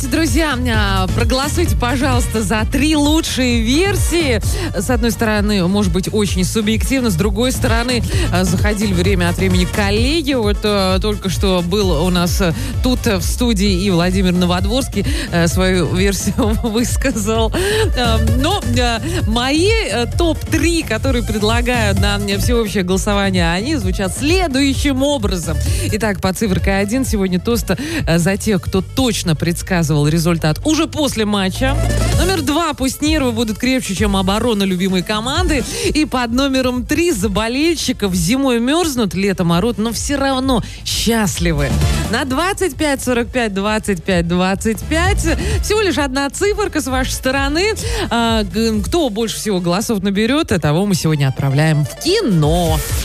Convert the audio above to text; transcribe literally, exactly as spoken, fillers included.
Давайте, друзья, проголосуйте, пожалуйста, за три лучшие версии. С одной стороны, может быть, очень субъективно, с другой стороны, заходили время от времени коллеги. Вот только что был у нас тут в студии и Владимир Новодворский свою версию высказал. Но мои топ три, которые предлагаю на всеобщее голосование, они звучат следующим образом. Итак, по цифрой один сегодня тост за тех, кто точно предсказывал результат уже после матча. Номер два. Пусть нервы будут крепче, чем оборона любимой команды. И под номером три. За болельщиков. Зимой мерзнут, летом орут, но все равно счастливы. На двадцать пять сорок пять двадцать пять двадцать пять. Всего лишь одна циферка с вашей стороны. А, кто больше всего голосов наберет, того мы сегодня отправляем в кино.